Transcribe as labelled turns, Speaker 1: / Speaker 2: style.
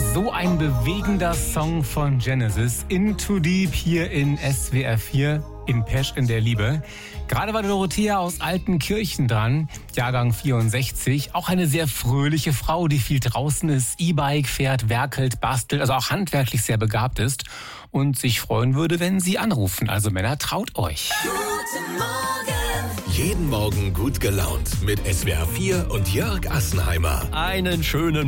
Speaker 1: So ein bewegender Song von Genesis, Into Deep hier in SWR 4 in Pesch in der Liebe. Gerade war Dorothea aus Altenkirchen dran, Jahrgang 64. Auch eine sehr fröhliche Frau, die viel draußen ist, E-Bike fährt, werkelt, bastelt, also auch handwerklich sehr begabt ist und sich freuen würde, wenn Sie anrufen. Also Männer, traut euch.
Speaker 2: Guten Morgen.
Speaker 3: Jeden Morgen gut gelaunt mit SWR 4 und Jörg Assenheimer.
Speaker 4: Einen schönen